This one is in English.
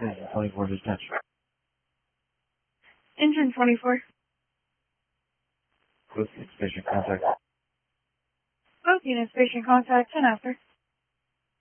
Engine 24 dispatch. Engine 24. Both units patient contact. Both units patient contact 10 after.